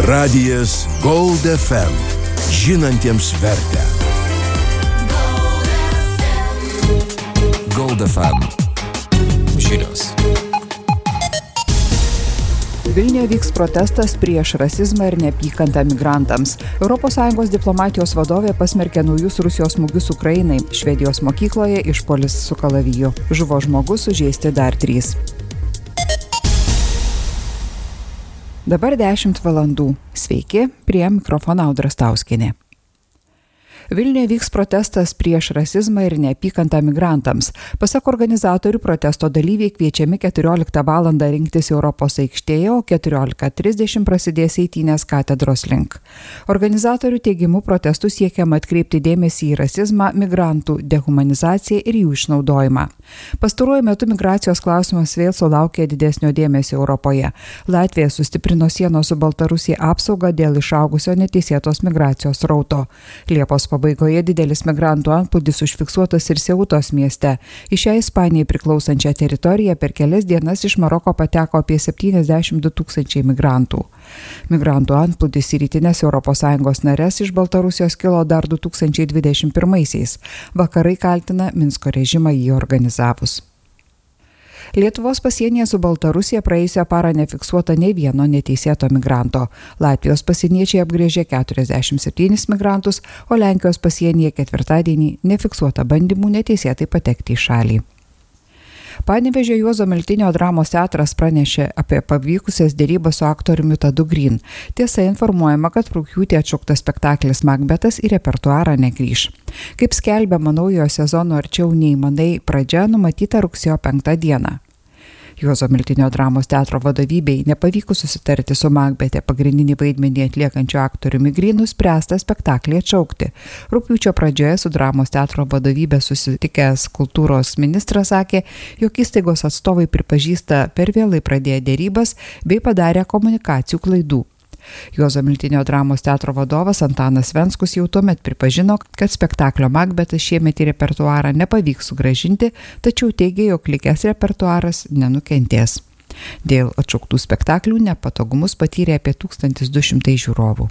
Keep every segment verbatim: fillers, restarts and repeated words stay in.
Radijas Gold F M. Žinantiems vertę. Gold F M. Žinios. Vilniuje vyks protestas prieš rasizmą ir neapykantą migrantams. Europos Sąjungos diplomatijos vadovė pasmerkė naujus Rusijos smūgius Ukrainai. Švedijos mokykloje išpuolis su kalaviju. Žuvo žmogus, sužeisti dar trys. Dabar dešimt valandų. Sveiki, prie mikrofono Audra Stauskienė. Vilniuje vyks protestas prieš rasizmą ir neapykantą migrantams. Pasak organizatorių, protesto dalyviai kviečiami keturioliktą valandą rinktis Europos aikštėje, o keturiolika trisdešimt prasidės eitynės katedros link. Organizatorių teigimu protestų siekiama atkreipti dėmesį į rasizmą, migrantų dehumanizaciją ir jų išnaudojimą. Pastaruoju metu migracijos klausimas vėl sulaukė didesnio dėmesio Europoje. Latvija sustiprino sienos su Baltarusija apsaugą dėl išaugusio neteisėtos migracijos srauto. Liepos pabaigoje didelis migrantų antplūdis užfiksuotas ir Seutos mieste. Į šią Ispanijai priklausančią teritoriją per kelias dienas iš Maroko pateko apie septyniasdešimt du tūkstančiai migrantų. Migrantų antplūdis į rytines Europos Sąjungos nares iš Baltarusijos kilo dar du tūkstančiai dvidešimt pirmaisiais. Vakarai kaltina Minsko režimą jį organizavus. Lietuvos pasienyje su Baltarusija praėjusią parą nefiksuota nei vieno neteisėto migranto. Latvijos pasieniečiai apgrėžė keturiasdešimt septynis migrantus, o Lenkijos pasienyje ketvirtadienį nefiksuota bandymų neteisėtai patekti į šalį. Panevėžio Juozo Miltinio dramos teatras pranešė apie pavykusias derybas su aktoriumi Tadu Green. Tiesa, informuojama, kad rugpjūtį atšauktas spektaklis Makbetas į repertuarą negrįš. Kaip skelbiama, naujojo sezono Arčiau nei manai pradžia numatyta rugsėjo penktą dieną. Juozo Miltinio dramos teatro vadovybei nepavykus susitarti su Makbete pagrindinį vaidmenį atliekančiu aktoriumi Greenu spręsta spektaklį atšaukti. Rugpjūčio pradžioje su dramos teatro vadovybė susitikęs kultūros ministras sakė, jog įstaigos atstovai pripažįsta per vėlai pradėję derybas bei padarė komunikacijų klaidų. Juozo Miltinio dramos teatro vadovas Antanas Venskus jau tuomet pripažino, kad spektaklio Makbetas šiemet į repertuarą nepavyks sugrąžinti, tačiau teigė, jog likęs repertuaras nenukentės. Dėl atšauktų spektaklių nepatogumus patyrė apie tūkstantis du šimtai žiūrovų.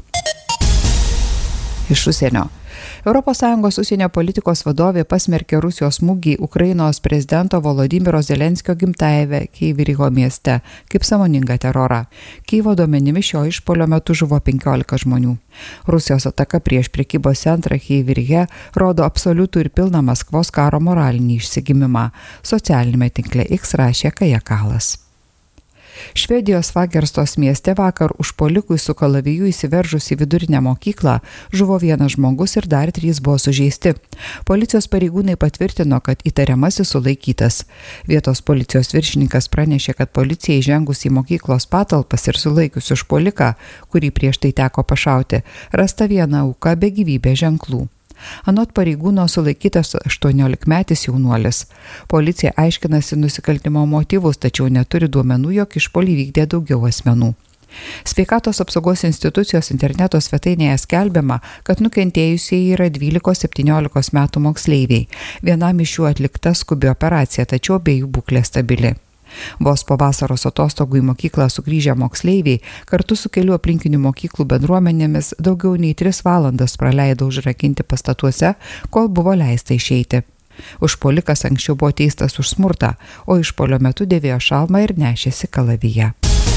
Iš užsienio. Europos Sąjungos užsienio politikos vadovė pasmerkė Rusijos smūgį Ukrainos prezidento Volodymyro Zelenskio gimtajame Kyjyvo mieste kaip sąmoningą terorą. Kyjivo duomenimis šio išpuolio metu žuvo penkiolika žmonių. Rusijos ataka prieš prekybos centrą Kyjyve rodo absoliutų ir pilną Maskvos karo moralinį išsigimimą. Socialinėme tinkle X rašė Kaja Kalas. Švedijos Fagerstos mieste vakar užpuolikui su kalaviju įsiveržus į vidurinę mokyklą žuvo vienas žmogus ir dar trys buvo sužeisti. Policijos pareigūnai patvirtino, kad įtariamasis sulaikytas. Vietos policijos viršininkas pranešė, kad policija įžengus į mokyklos patalpas ir sulaikius užpuoliką, kurį prieš tai teko pašauti, rasta viena auka be gyvybės ženklų. Anot pareigūno sulaikytas aštuoniolikmetis jaunuolis. Policija aiškinasi nusikaltimo motyvus, tačiau neturi duomenų, jog išpuolį vykdė daugiau asmenų. Sveikatos apsaugos institucijos interneto svetainėje skelbiama, kad nukentėjusieji yra dvylikos septyniolikos metų moksleiviai. Vienam iš jų atlikta skubi operacija, tačiau abiejų būklė stabili. Vos po vasaros atostogų į mokyklą sugrįžę moksleiviai kartu su kelių aplinkinių mokyklų bendruomenėmis daugiau nei tris valandas praleido užrakinti pastatuose, kol buvo leista išeiti. Užpuolikas anksčiau buvo teistas už smurtą, o išpuolio metu dėvėjo šalmą ir nešėsi kalaviją.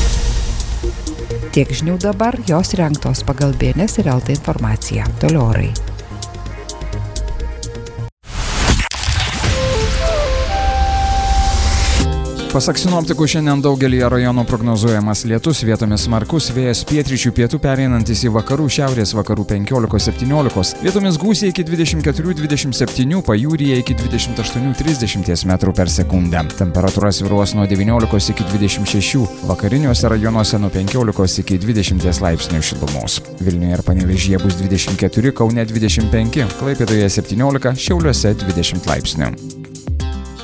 Tiek žinių dabar, jos rengtos pagal B N S ir L T informaciją. Toliau orai. Pasak sinoptikų, šiandien daugelyje rajonų prognozuojamas lietus, vietomis smarkus, vėjas pietryčių pietų pereinantis į vakarų šiaurės vakarų penkiolikos septyniolikos, vietomis gūsiai iki dvidešimt keturių dvidešimt septynių, pajūryje iki dvidešimt aštuonių trisdešimt metrų per sekundę. Temperatūra svyruos nuo devyniolikos iki dvidešimt šešių, vakariniuose rajonuose nuo penkiolikos iki dvidešimt laipsnių šilumos. Vilniuje ir Panevėžyje bus dvidešimt keturi, Kaune dvidešimt penki, Klaipėdoje septyniolika, Šiauliuose dvidešimt laipsnių.